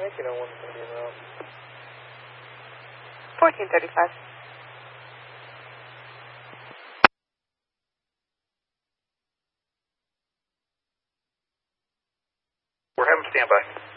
1901 is going to be around. 1435. We're having standby.